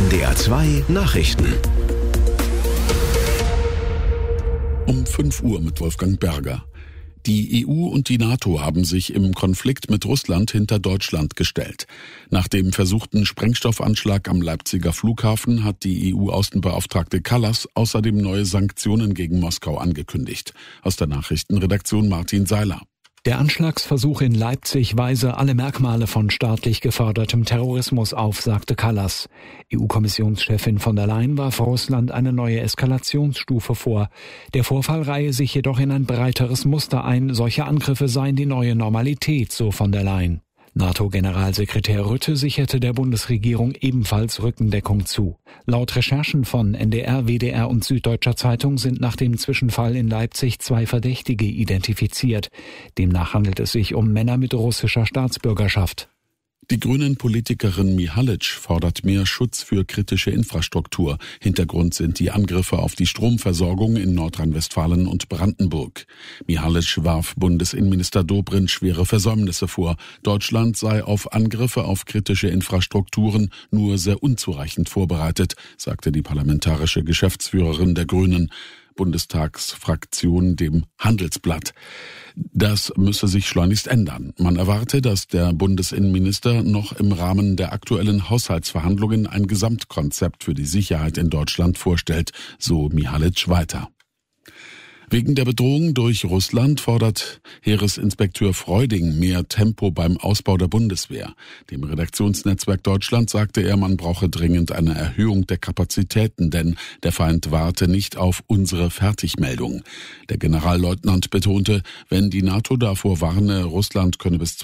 NDR 2 Nachrichten. Um 5 Uhr mit Wolfgang Berger. Die EU und die NATO haben sich im Konflikt mit Russland hinter Deutschland gestellt. Nach dem versuchten Sprengstoffanschlag am Leipziger Flughafen hat die EU-Außenbeauftragte Kallas außerdem neue Sanktionen gegen Moskau angekündigt. Aus der Nachrichtenredaktion Martin Seiler. Der Anschlagsversuch in Leipzig weise alle Merkmale von staatlich gefördertem Terrorismus auf, sagte Kallas. EU-Kommissionschefin von der Leyen warf Russland eine neue Eskalationsstufe vor. Der Vorfall reihe sich jedoch in ein breiteres Muster ein. Solche Angriffe seien die neue Normalität, so von der Leyen. NATO-Generalsekretär Rutte sicherte der Bundesregierung ebenfalls Rückendeckung zu. Laut Recherchen von NDR, WDR und Süddeutscher Zeitung sind nach dem Zwischenfall in Leipzig 2 Verdächtige identifiziert. Demnach handelt es sich um Männer mit russischer Staatsbürgerschaft. Die Grünen-Politikerin Mihalic fordert mehr Schutz für kritische Infrastruktur. Hintergrund sind die Angriffe auf die Stromversorgung in Nordrhein-Westfalen und Brandenburg. Mihalic warf Bundesinnenminister Dobrindt schwere Versäumnisse vor. Deutschland sei auf Angriffe auf kritische Infrastrukturen nur sehr unzureichend vorbereitet, sagte die parlamentarische Geschäftsführerin der Grünen Bundestagsfraktion dem Handelsblatt. Das müsse sich schleunigst ändern. Man erwarte, dass der Bundesinnenminister noch im Rahmen der aktuellen Haushaltsverhandlungen ein Gesamtkonzept für die Sicherheit in Deutschland vorstellt, so Mihalic weiter. Wegen der Bedrohung durch Russland fordert Heeresinspekteur Freuding mehr Tempo beim Ausbau der Bundeswehr. Dem Redaktionsnetzwerk Deutschland sagte er, man brauche dringend eine Erhöhung der Kapazitäten, denn der Feind warte nicht auf unsere Fertigmeldung. Der Generalleutnant betonte, wenn die NATO davor warne, Russland könne bis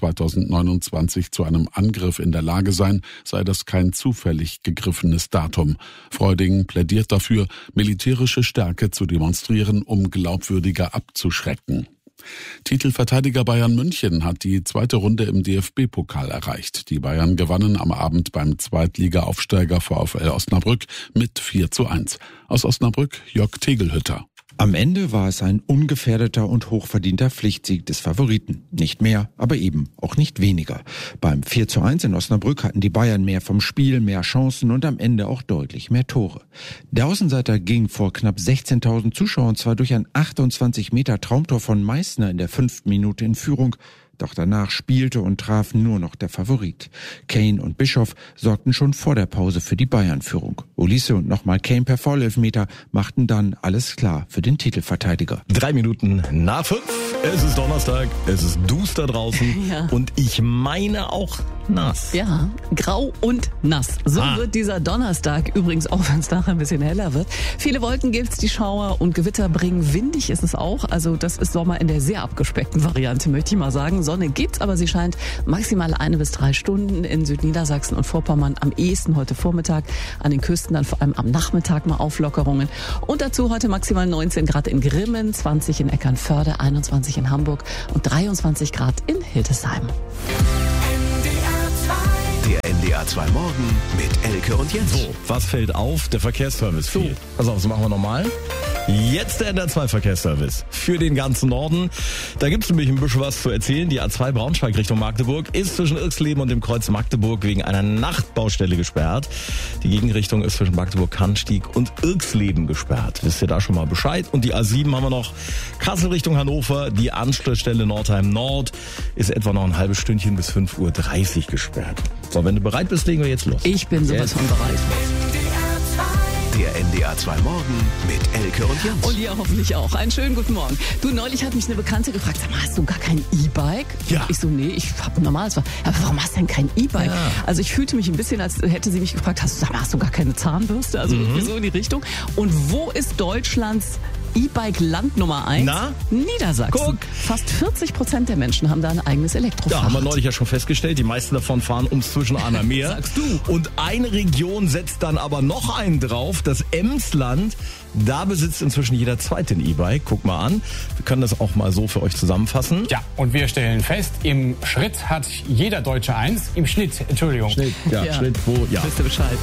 2029 zu einem Angriff in der Lage sein, sei das kein zufällig gegriffenes Datum. Freuding plädiert dafür, militärische Stärke zu demonstrieren, um glaubwürdiger abzuschrecken. Titelverteidiger Bayern München hat die 2. Runde im DFB-Pokal erreicht. Die Bayern gewannen am Abend beim Zweitliga-Aufsteiger VfL Osnabrück mit 4:1. Aus Osnabrück Jörg Tegelhütter. Am Ende war es ein ungefährdeter und hochverdienter Pflichtsieg des Favoriten. Nicht mehr, aber eben auch nicht weniger. Beim 4:1 in Osnabrück hatten die Bayern mehr vom Spiel, mehr Chancen und am Ende auch deutlich mehr Tore. Der Außenseiter ging vor knapp 16.000 Zuschauern zwar durch ein 28 Meter Traumtor von Meißner in der 5. Minute in Führung, doch danach spielte und traf nur noch der Favorit. Kane und Bischoff sorgten schon vor der Pause für die Bayern-Führung. Ulisse und nochmal Kane per Foul-Elfmeter machten dann alles klar für den Titelverteidiger. 3 Minuten nach 5. Es ist Donnerstag, es ist duster draußen und ich meine auch nass. Ja, grau und nass. So wird dieser Donnerstag, übrigens auch wenn es nachher ein bisschen heller wird. Viele Wolken gibt's, die Schauer und Gewitter bringen. Windig ist es auch, also das ist Sommer in der sehr abgespeckten Variante, möchte ich mal sagen. Sonne gibt's, aber sie scheint maximal 1 bis 3 Stunden in Südniedersachsen und Vorpommern am ehesten heute Vormittag, an den Küsten dann vor allem am Nachmittag mal Auflockerungen. Und dazu heute maximal 19 Grad in Grimmen, 20 in Eckernförde, 21 in Hamburg und 23 Grad in Hildesheim. Der NDR 2 Morgen mit Elke und Jens. So, was fällt auf? Der Verkehrsservice fiel. Pass auf, das machen wir nochmal. Jetzt der NDR 2 Verkehrsservice für den ganzen Norden. Da gibt's nämlich ein bisschen was zu erzählen. Die A2 Braunschweig Richtung Magdeburg ist zwischen Irxleben und dem Kreuz Magdeburg wegen einer Nachtbaustelle gesperrt. Die Gegenrichtung ist zwischen Magdeburg-Kannstieg und Irxleben gesperrt. Wisst ihr da schon mal Bescheid? Und die A7 haben wir noch Kassel Richtung Hannover. Die Anschlussstelle Nordheim Nord ist etwa noch ein halbes Stündchen bis 5:30 Uhr gesperrt. So, wenn du bereit bist, legen wir jetzt los. Ich bin sowas von bereit. Der NDR 2 Morgen mit Elke und Jens. Und ihr hoffentlich auch. Einen schönen guten Morgen. Du, neulich hat mich eine Bekannte gefragt, sag mal, hast du gar kein E-Bike? Ja. Ich so, nee, ich habe ein normales. Aber warum hast du denn kein E-Bike? Ja. Also ich fühlte mich ein bisschen, als hätte sie mich gefragt, hast du gar keine Zahnbürste? Also irgendwie so in die Richtung. Und wo ist Deutschlands E-Bike-Land Nummer 1? Na? Niedersachsen. Guck. Fast 40% der Menschen haben da ein eigenes Elektrofahrrad. Ja, haben wir neulich ja schon festgestellt. Die meisten davon fahren ums Zwischen-Ahner Meer. Sagst du. Und eine Region setzt dann aber noch einen drauf, das Emsland. Da besitzt inzwischen jeder Zweite ein E-Bike. Guck mal an. Wir können das auch mal so für euch zusammenfassen. Ja, und wir stellen fest, im Schritt hat jeder Deutsche eins. Im Schnitt, Entschuldigung. Schnitt, Schnitt, wo, ja. Wisst ihr Bescheid.